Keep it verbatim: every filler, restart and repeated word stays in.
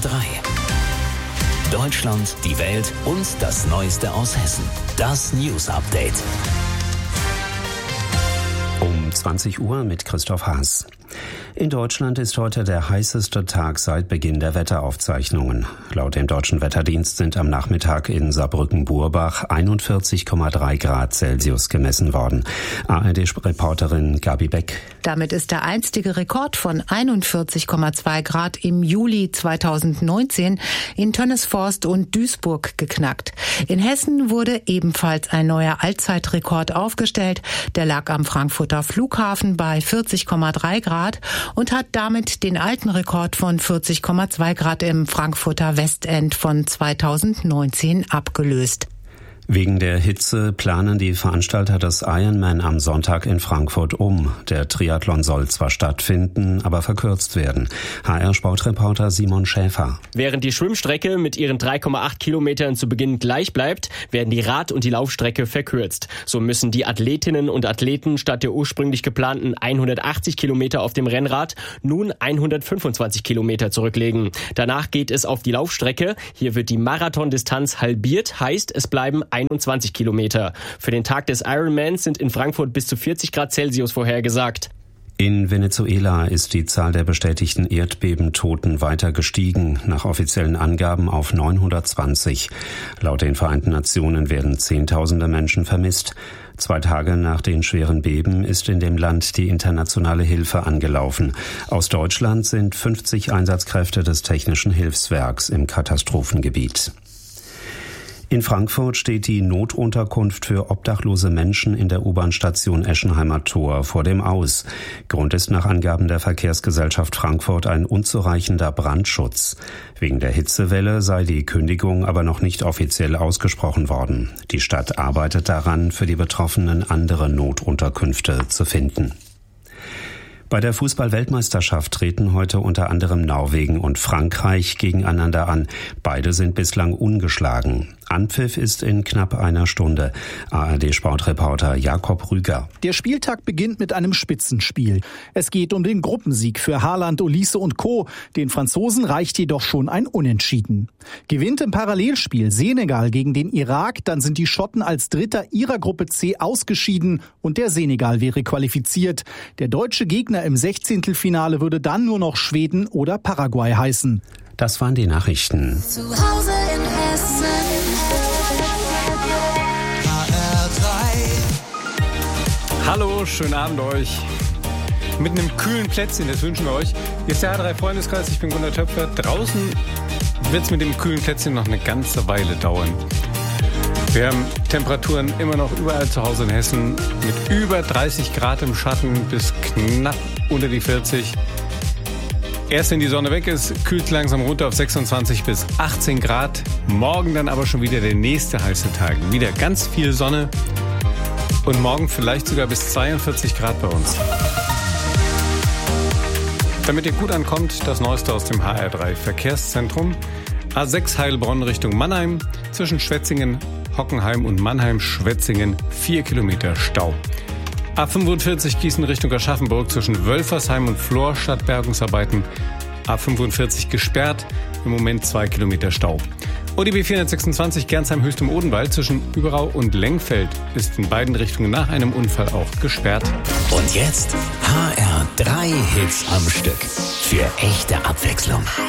drei. Deutschland, die Welt und das Neueste aus Hessen. Das News Update. Um zwanzig Uhr mit Christoph Haas. In Deutschland ist heute der heißeste Tag seit Beginn der Wetteraufzeichnungen. Laut dem Deutschen Wetterdienst sind am Nachmittag in Saarbrücken-Burbach einundvierzig Komma drei Grad Celsius gemessen worden. A R D-Reporterin Gabi Beck. Damit ist der einstige Rekord von einundvierzig Komma zwei Grad im Juli zweitausendneunzehn in Tönnesforst und Duisburg geknackt. In Hessen wurde ebenfalls ein neuer Allzeitrekord aufgestellt. Der lag am Frankfurter Flughafen bei vierzig Komma drei Grad und hat damit den alten Rekord von vierzig Komma zwei Grad im Frankfurter Westend von zweitausendneunzehn abgelöst. Wegen der Hitze planen die Veranstalter des Ironman am Sonntag in Frankfurt um. Der Triathlon soll zwar stattfinden, aber verkürzt werden. H R-Sportreporter Simon Schäfer. Während die Schwimmstrecke mit ihren drei Komma acht Kilometern zu Beginn gleich bleibt, werden die Rad- und die Laufstrecke verkürzt. So müssen die Athletinnen und Athleten statt der ursprünglich geplanten hundertachtzig Kilometer auf dem Rennrad nun hundertfünfundzwanzig Kilometer zurücklegen. Danach geht es auf die Laufstrecke. Hier wird die Marathondistanz halbiert, heißt es bleiben einundzwanzig Kilometer. Für den Tag des Ironmans sind in Frankfurt bis zu vierzig Grad Celsius vorhergesagt. In Venezuela ist die Zahl der bestätigten Erdbebentoten weiter gestiegen, nach offiziellen Angaben auf neunhundertzwanzig. Laut den Vereinten Nationen werden Zehntausende Menschen vermisst. Zwei Tage nach den schweren Beben ist in dem Land die internationale Hilfe angelaufen. Aus Deutschland sind fünfzig Einsatzkräfte des Technischen Hilfswerks im Katastrophengebiet. In Frankfurt steht die Notunterkunft für obdachlose Menschen in der U-Bahn-Station Eschenheimer Tor vor dem Aus. Grund ist nach Angaben der Verkehrsgesellschaft Frankfurt ein unzureichender Brandschutz. Wegen der Hitzewelle sei die Kündigung aber noch nicht offiziell ausgesprochen worden. Die Stadt arbeitet daran, für die Betroffenen andere Notunterkünfte zu finden. Bei der Fußball-Weltmeisterschaft treten heute unter anderem Norwegen und Frankreich gegeneinander an. Beide sind bislang ungeschlagen. Anpfiff ist in knapp einer Stunde. A R D-Sportreporter Jakob Rüger. Der Spieltag beginnt mit einem Spitzenspiel. Es geht um den Gruppensieg für Haaland, Olise und Co. Den Franzosen reicht jedoch schon ein Unentschieden. Gewinnt im Parallelspiel Senegal gegen den Irak, dann sind die Schotten als Dritter ihrer Gruppe C ausgeschieden und der Senegal wäre qualifiziert. Der deutsche Gegner im Sechzehntelfinale würde dann nur noch Schweden oder Paraguay heißen. Das waren die Nachrichten. Zu Hause in Hessen. H R drei. Hallo, schönen Abend euch. Mit einem kühlen Plätzchen, das wünschen wir euch. Hier ist der H drei Freundeskreis, ich bin Gunnar Töpfer. Draußen wird es mit dem kühlen Plätzchen noch eine ganze Weile dauern. Wir haben Temperaturen immer noch überall zu Hause in Hessen mit über dreißig Grad im Schatten bis knapp unter die vierzig. Erst wenn die Sonne weg ist, kühlt es langsam runter auf sechsundzwanzig bis achtzehn Grad. Morgen dann aber schon wieder der nächste heiße Tag. Wieder ganz viel Sonne und morgen vielleicht sogar bis zweiundvierzig Grad bei uns. Damit ihr gut ankommt, das Neueste aus dem H R drei Verkehrszentrum. A sechs Heilbronn Richtung Mannheim, zwischen Schwetzingen, Hockenheim und Mannheim-Schwetzingen vier Kilometer Stau. A fünfundvierzig Gießen Richtung Aschaffenburg zwischen Wölfersheim und Florstadt Bergungsarbeiten. A fünfundvierzig gesperrt, im Moment zwei Kilometer Stau. O D B vierhundertsechsundzwanzig Gernsheim-Höchst im Odenwald zwischen Überau und Lengfeld ist in beiden Richtungen nach einem Unfall auch gesperrt. Und jetzt H R drei Hits am Stück. Für echte Abwechslung.